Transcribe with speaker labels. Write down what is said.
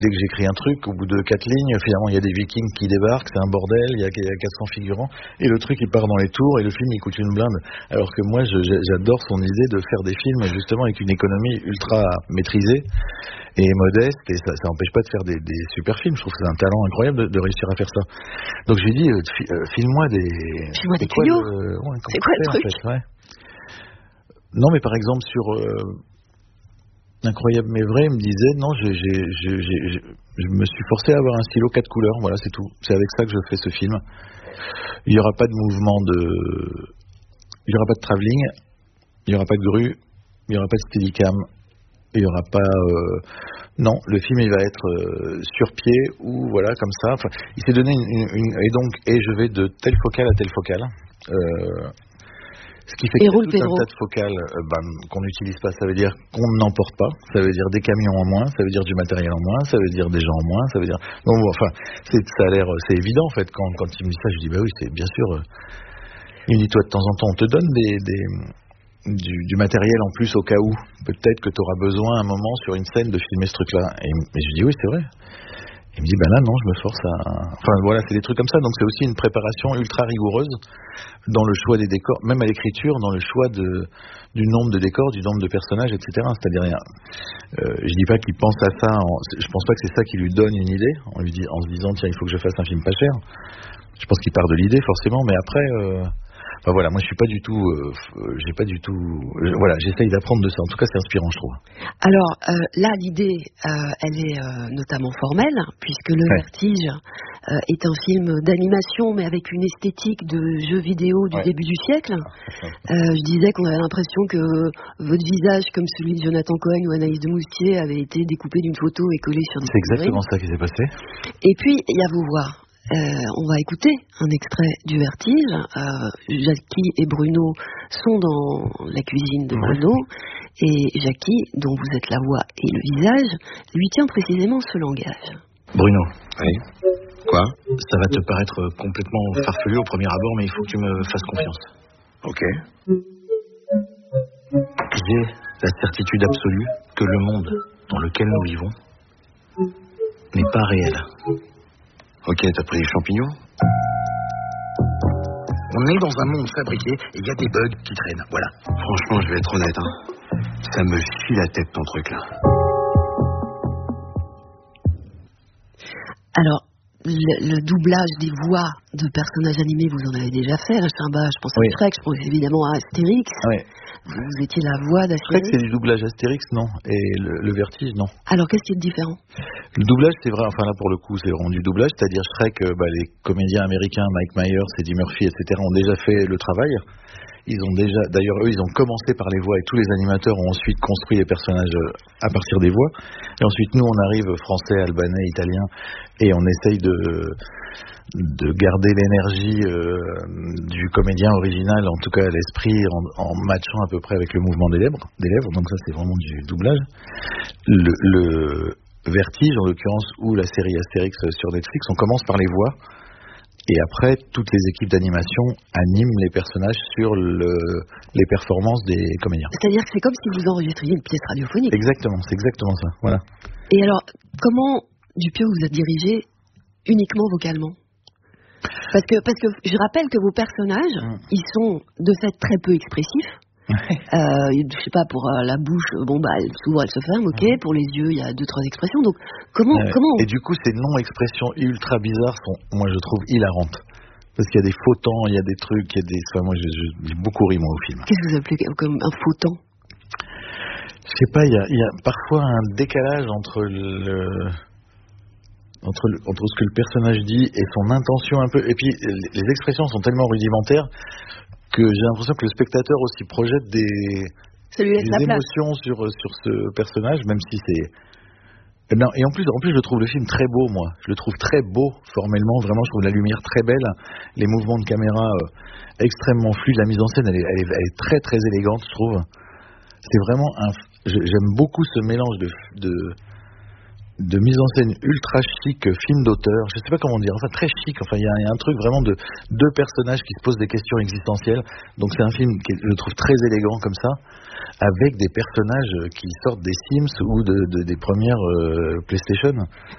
Speaker 1: Dès que j'écris un truc, au bout de 4 lignes, finalement, il y a des Vikings qui débarquent, c'est un bordel, il y a 400 figurants, et le truc, il part dans les tours, et le film, il coûte une blinde. Alors que moi, j'adore son idée de faire des films, justement, avec une économie ultra maîtrisée et modeste, et ça n'empêche pas de faire des super films. Je trouve que c'est un talent incroyable de réussir à faire ça. Donc, je lui ai dit, file-moi des...
Speaker 2: File-moi des tuyaux. C'est quoi le truc,
Speaker 1: en fait, ouais. Non, mais par exemple, sur... Incroyable mais vrai, il me disait non, je me suis forcé à avoir un stylo 4 couleurs, voilà, c'est tout. C'est avec ça que je fais ce film. Il n'y aura pas de mouvement il n'y aura pas de travelling, il n'y aura pas de grue, il n'y aura pas de steadicam, il n'y aura pas non, le film il va être sur pied ou voilà comme ça. Enfin, il s'est donné et je vais de telle focale à telle focale. Ce qui fait qu'il y a tout un tas de focales qu'on n'utilise pas, ça veut dire qu'on n'emporte pas, ça veut dire des camions en moins, ça veut dire du matériel en moins, ça veut dire des gens en moins, ça veut dire... Non, enfin, ça a l'air... C'est évident, en fait, quand il me dit ça, je dis, bah oui, c'est bien sûr... Il me dit, toi, de temps en temps, on te donne du matériel en plus au cas où. Peut-être que tu auras besoin, à un moment, sur une scène, de filmer ce truc-là. Et je dis, oui, c'est vrai. Il me dit, ben là, non, je me force à... Enfin, voilà, c'est des trucs comme ça. Donc, c'est aussi une préparation ultra rigoureuse dans le choix des décors, même à l'écriture, dans le choix du nombre de décors, du nombre de personnages, etc. C'est-à-dire, je dis pas qu'il pense à ça, je pense pas que c'est ça qui lui donne une idée, en se disant, tiens, il faut que je fasse un film pas cher. Je pense qu'il part de l'idée, forcément, mais après... Enfin, voilà, moi je suis pas du tout, voilà, j'essaye d'apprendre de ça. En tout cas, c'est inspirant, je trouve.
Speaker 2: Alors là, l'idée, elle est notamment formelle, puisque Le Vertige est un film d'animation, mais avec une esthétique de jeu vidéo du début du siècle. Je disais qu'on avait l'impression que votre visage, comme celui de Jonathan Cohen ou Anaïs de Moustier, avait été découpé d'une photo et collé sur des
Speaker 1: figurines. C'est exactement ça qui s'est passé.
Speaker 2: Et puis, il y a vos voix. On va écouter un extrait du Vertige. Jackie et Bruno sont dans la cuisine de Bruno, et Jackie, dont vous êtes la voix et le visage, lui tient précisément ce langage.
Speaker 1: Bruno. Oui. Quoi ? Ça va te paraître complètement farfelu au premier abord, mais il faut que tu me fasses confiance. Ok. J'ai la certitude absolue que le monde dans lequel nous vivons n'est pas réel. Ok, t'as pris les champignons ? On est dans un monde fabriqué et il y a des bugs qui traînent, voilà. Franchement, je vais être honnête, ça me chie la tête ton truc là.
Speaker 2: Alors, le doublage des voix de personnages animés, vous en avez déjà fait, Simba, je pense à Shrek, je pense évidemment à Astérix.
Speaker 1: Oui.
Speaker 2: Vous étiez la voix d'Astérix.
Speaker 1: Shrek, c'est du doublage Astérix, non. Et le Vertige, non.
Speaker 2: Alors, qu'est-ce qui est différent ?
Speaker 1: Le doublage, c'est vrai, enfin là pour le coup, c'est vraiment du doublage, c'est-à-dire Shrek, les comédiens américains, Mike Myers, Eddie Murphy, etc., ont déjà fait le travail. D'ailleurs, eux, ils ont commencé par les voix et tous les animateurs ont ensuite construit les personnages à partir des voix. Et ensuite, nous, on arrive français, albanais, italien, et on essaye de garder l'énergie du comédien original, en tout cas l'esprit, en matchant à peu près avec le mouvement des lèvres. Donc ça, c'est vraiment du doublage. Le Vertige, en l'occurrence, ou la série Astérix sur Netflix, on commence par les voix. Et après, toutes les équipes d'animation animent les personnages sur les performances des comédiens.
Speaker 2: C'est-à-dire que c'est comme si vous enregistriez une pièce radiophonique.
Speaker 1: Exactement, c'est exactement ça. Voilà.
Speaker 2: Et alors, comment Dupieux vous a dirigé uniquement vocalement ? Parce que je rappelle que vos personnages, ils sont de fait très peu expressifs. Je sais pas, pour la bouche, elle s'ouvre, elle se ferme, ok. Pour les yeux, il y a 2-3 expressions. Donc, comment
Speaker 1: Et du coup, ces non-expressions ultra bizarres sont, moi, je trouve, hilarantes. Parce qu'il y a des faux temps, il y a des trucs, moi, j'ai beaucoup ri, moi, au film.
Speaker 2: Qu'est-ce que vous appelez comme un faux temps ?
Speaker 1: Je sais pas, il y a parfois un décalage entre ce que le personnage dit et son intention un peu. Et puis, les expressions sont tellement rudimentaires que j'ai l'impression que le spectateur aussi projette des émotions sur ce personnage, même si c'est... Non, et en plus, je trouve le film très beau, moi. Je le trouve très beau, formellement. Vraiment, je trouve la lumière très belle. Les mouvements de caméra extrêmement fluides. La mise en scène, elle est très, très élégante, je trouve. C'est vraiment j'aime beaucoup ce mélange de mise en scène ultra chic, film d'auteur, je sais pas comment dire, enfin très chic, enfin il y a un truc vraiment de deux personnages qui se posent des questions existentielles, donc c'est un film qui je trouve très élégant comme ça, avec des personnages qui sortent des Sims ou des premières PlayStation.